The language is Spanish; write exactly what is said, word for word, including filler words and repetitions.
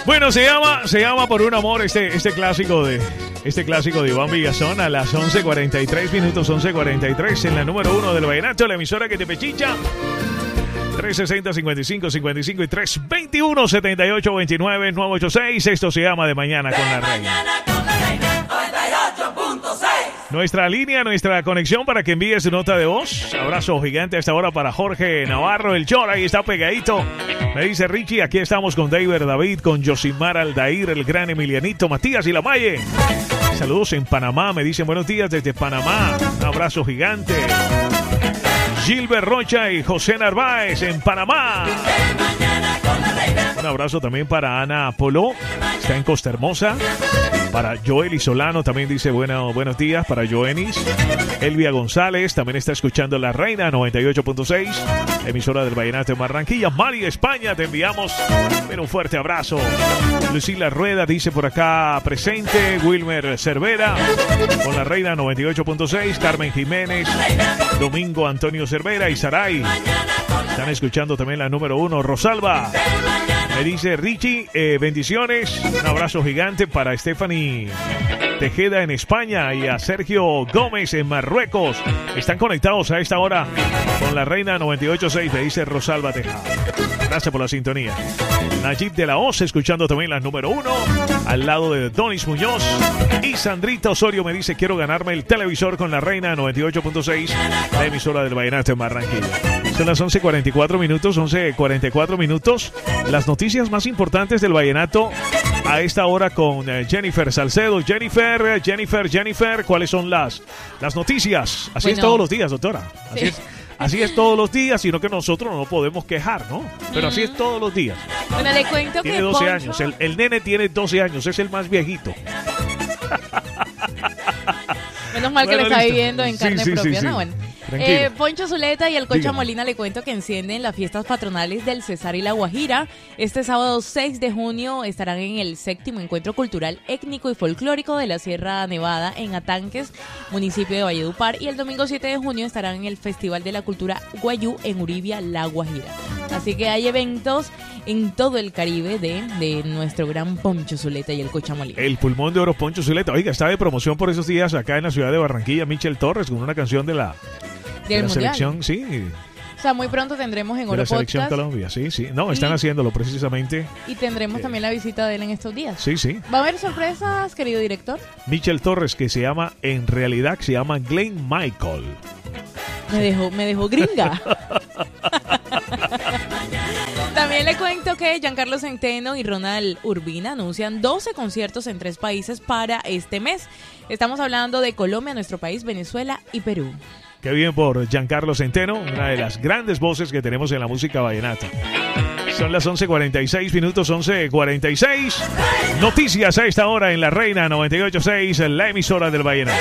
Bueno, se llama, se llama Por un Amor este, este clásico de este clásico de Iván Villazón a las once cuarenta y tres minutos, once cuarenta y tres en la número uno del vallenato, la emisora que te pechicha. tres sesenta, cincuenta y cinco, cincuenta y cinco y tres veintiuno, setenta y ocho, veintinueve, nueve ochenta y seis. Esto se llama De Mañana con la Reina. Nuestra línea, nuestra conexión para que envíes su nota de voz. Abrazo gigante a esta hora para Jorge Navarro, el Chora, ahí está pegadito. Me dice Richie, aquí estamos con David David, con Josimar Aldair, el gran Emilianito, Matías y la Maye. Saludos en Panamá, me dicen buenos días desde Panamá. Un abrazo gigante. Gilbert Rocha y José Narváez en Panamá. Un abrazo también para Ana Polo, está en Costa Hermosa. Para Joel y Solano también dice bueno, buenos días. Para Joenis. Elvia González también está escuchando La Reina noventa y ocho punto seis, emisora del Vallenato de Barranquilla. Mari, España, te enviamos un fuerte abrazo. Lucila Rueda dice por acá presente. Wilmer Cervera con La Reina noventa y ocho punto seis. Carmen Jiménez, Domingo Antonio Cervera y Saray están escuchando también la número uno. Rosalba me dice Richie, eh, bendiciones. Un abrazo gigante para Stephanie Tejeda en España y a Sergio Gómez en Marruecos. Están conectados a esta hora con La Reina noventa y ocho punto seis, me dice Rosalba Tejada. Gracias por la sintonía. Nayib de la Hoz escuchando también la número uno al lado de Donis Muñoz. Y Sandrita Osorio me dice quiero ganarme el televisor con La Reina noventa y ocho punto seis, la emisora del Vallenato en Barranquilla. Son las once cuarenta y cuatro minutos, once cuarenta y cuatro minutos. Las noticias más importantes del vallenato a esta hora con Jennifer Salcedo. Jennifer, Jennifer, Jennifer, ¿cuáles son las, las noticias? Así bueno, es todos los días, doctora. Así, sí. es, así es todos los días, sino que nosotros no nos podemos quejar, ¿no? Pero así es todos los días. Bueno, le cuento tiene que doce Poncho... años, el, el nene tiene doce años, es el más viejito. Menos mal que bueno, lo está viviendo en carne sí, sí, propia, sí, ¿no? sí. Bueno. Eh, Poncho Zuleta y el Cocha Molina le cuento que encienden las fiestas patronales del Cesar y la Guajira. Este sábado seis de junio estarán en el séptimo encuentro cultural, étnico y folclórico de la Sierra Nevada en Atanques, municipio de Valledupar, y el domingo siete de junio estarán en el Festival de la Cultura Guayú en Uribia, La Guajira. Así que hay eventos en todo el Caribe de, de nuestro gran Poncho Zuleta y el Cocha Molina. El pulmón de oro Poncho Zuleta. Oiga, está de promoción por esos días acá en la ciudad de Barranquilla, Michel Torres, con una canción de la... De Del la mundial. Selección, sí. O sea, muy pronto tendremos en de Oro la selección Podcast. Colombia, sí, sí. No, están y, haciéndolo precisamente. Y tendremos eh, también la visita de él en estos días. Sí, sí. ¿Va a haber sorpresas, querido director? Michel Torres, que se llama, en realidad, se llama Glenn Michael. Me dejó, me dejó gringa. También le cuento que Giancarlo Centeno y Ronald Urbina anuncian doce conciertos en tres países para este mes. Estamos hablando de Colombia, nuestro país, Venezuela y Perú. Qué bien por Giancarlo Centeno, una de las grandes voces que tenemos en la música vallenata. Son las once cuarenta y seis minutos, once cuarenta y seis. Noticias a esta hora en La Reina noventa y ocho punto seis, la emisora del vallenato.